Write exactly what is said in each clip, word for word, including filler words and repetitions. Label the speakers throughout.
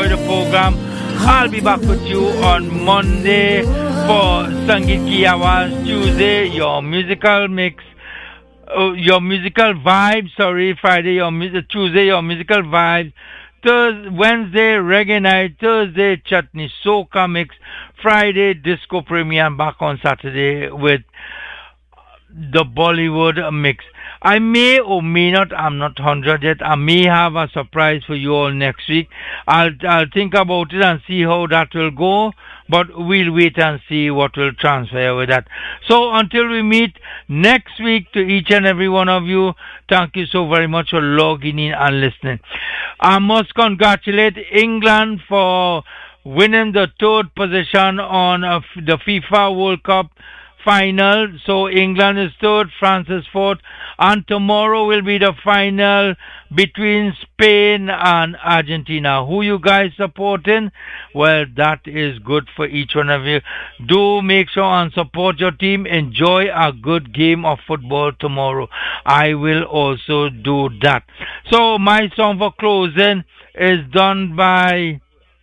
Speaker 1: enjoy the program. I'll be back with you on Monday for Sangeet Ki Awaaz. Tuesday, your musical mix. Uh, your musical vibes. Sorry, Friday, your music. Tuesday, your musical vibes. Thursday, Wednesday, reggae night. Thursday, chutney soca mix. Friday, disco premiere. And back on Saturday with the Bollywood mix. I may or may not, I'm not one hundred yet, I may have a surprise for you all next week. I'll, I'll think about it and see how that will go, but we'll wait and see what will transpire with that. So until we meet next week, to each and every one of you, thank you so very much for logging in and listening. I must congratulate England for winning the third position on uh, the FIFA World Cup final. So England is third, France is fourth, and tomorrow will be the final between Spain and Argentina. Who you guys supporting? Well, that is good for each one of you. Do make sure and support your team. Enjoy a good game of football tomorrow. I will also do that. So my song for closing is done by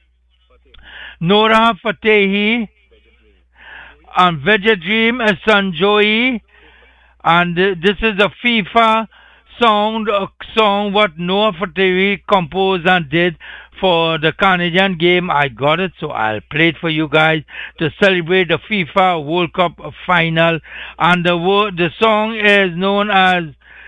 Speaker 1: Nora Fatehi and Veggie Dream is Sanjoy, and uh, this is a FIFA song, a song what Noah Fatehi composed and did for the Canadian game. I got it, so I'll play it for you guys to celebrate the FIFA World Cup final. And the word, the song is known as,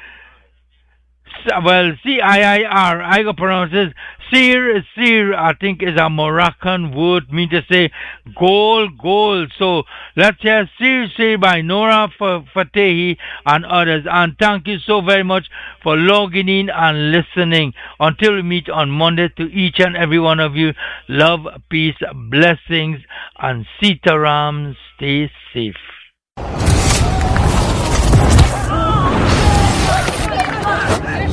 Speaker 1: well, C I I R, I go pronounce it. Sir, Sir, I think is a Moroccan word, mean to say goal, goal. So let's hear Sir, Sir by Nora Fatehi and others. And thank you so very much for logging in and listening. Until we meet on Monday, to each and every one of you, love, peace, blessings, and Sitaram, stay safe. Hey!